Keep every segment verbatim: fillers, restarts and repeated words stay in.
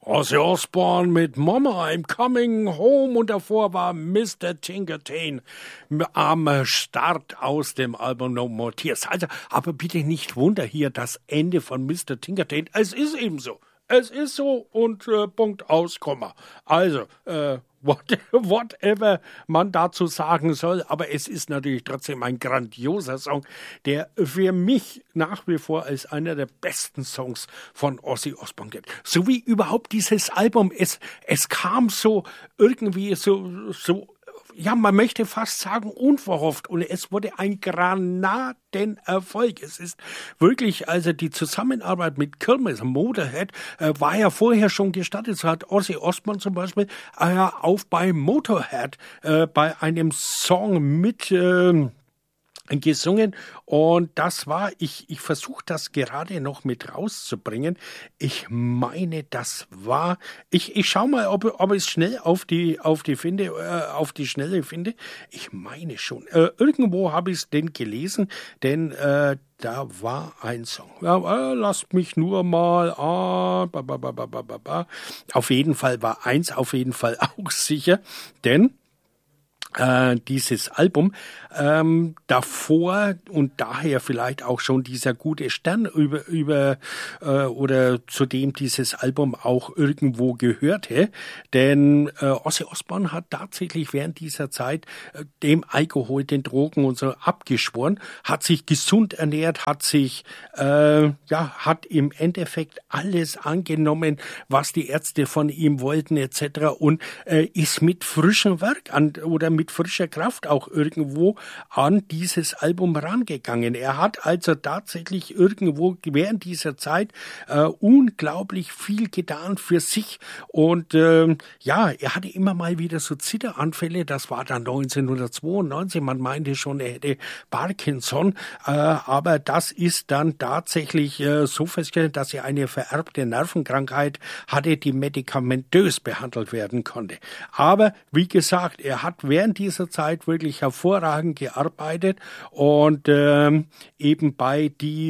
Ozzy Osbourne mit Mama, I'm Coming Home und davor war Mister Tinkertain am Start aus dem Album No More Tears. Also, aber bitte nicht Wunder hier, das Ende von Mister Tinkertain. Es ist eben so. Es ist so und äh, Punkt aus, Komma. Also, äh, what, whatever man dazu sagen soll, aber es ist natürlich trotzdem ein grandioser Song, der für mich nach wie vor als einer der besten Songs von Ozzy Osbourne gilt. So wie überhaupt dieses Album, es, es kam so irgendwie so, so, ja, man möchte fast sagen, unverhofft. Und es wurde ein Granatenerfolg. Es ist wirklich, also die Zusammenarbeit mit Kirmes, Motorhead, äh, war ja vorher schon gestartet. So hat Ozzy Osbourne zum Beispiel äh, auf bei Motorhead äh, bei einem Song mit äh, gesungen und das war, ich, ich versuche das gerade noch mit rauszubringen. Ich meine, das war, ich, ich schau mal, ob, ob ich es schnell auf die, auf die finde, äh, auf die Schnelle finde. Ich meine schon. Äh, irgendwo habe ich es denn gelesen, denn äh, da war ein Song. Ja, äh, lasst mich nur mal. Ah, ba, ba, ba, ba, ba, ba. Auf jeden Fall war eins auf jeden Fall auch sicher, denn Äh, dieses Album ähm, davor und daher vielleicht auch schon dieser gute Stern über über äh, oder zu dem dieses Album auch irgendwo gehörte, denn äh, Ozzy Osbourne hat tatsächlich während dieser Zeit äh, dem Alkohol, den Drogen und so abgeschworen, hat sich gesund ernährt, hat sich äh, ja hat im Endeffekt alles angenommen, was die Ärzte von ihm wollten et cetera und äh, ist mit frischem Werk an oder mit mit frischer Kraft auch irgendwo an dieses Album rangegangen. Er hat also tatsächlich irgendwo während dieser Zeit äh, unglaublich viel getan für sich und äh, ja, er hatte immer mal wieder so Zitteranfälle, das war dann neunzehnhundertzweiundneunzig, man meinte schon, er hätte Parkinson, äh, aber das ist dann tatsächlich äh, so festgestellt, dass er eine vererbte Nervenkrankheit hatte, die medikamentös behandelt werden konnte. Aber wie gesagt, er hat während dieser Zeit wirklich hervorragend gearbeitet und ähm, eben bei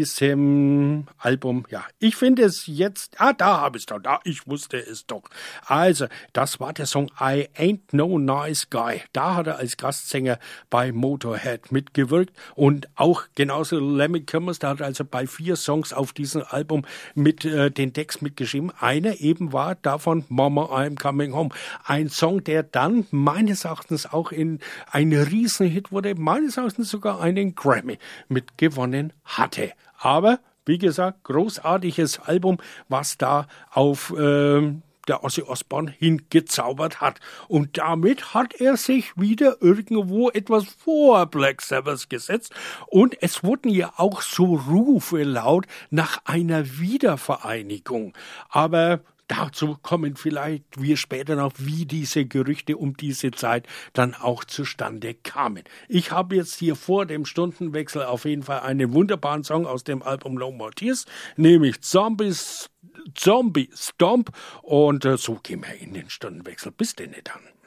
diesem Album, ja, ich finde es jetzt, ah, da habe ich es doch, da, ich wusste es doch. Also, das war der Song I Ain't No Nice Guy. Da hat er als Gastsänger bei Motorhead mitgewirkt und auch genauso Lemmy Kilmister, da hat er also bei vier Songs auf diesem Album mit äh, den Text mitgeschrieben. Einer eben war davon Mama, I'm Coming Home. Ein Song, der dann meines Erachtens auch in ein Riesenhit wurde, meines Erachtens sogar einen Grammy mitgewonnen hatte. Aber, wie gesagt, großartiges Album, was da auf äh, der Ozzy Osbourne hingezaubert hat. Und damit hat er sich wieder irgendwo etwas vor Black Sabbath gesetzt. Und es wurden ja auch so Rufe laut nach einer Wiedervereinigung. Aber dazu kommen vielleicht wir später noch, wie diese Gerüchte um diese Zeit dann auch zustande kamen. Ich habe jetzt hier vor dem Stundenwechsel auf jeden Fall einen wunderbaren Song aus dem Album No More Tears, nämlich Zombies, Zombie Stomp und äh, so gehen wir in den Stundenwechsel. Bis denn dann.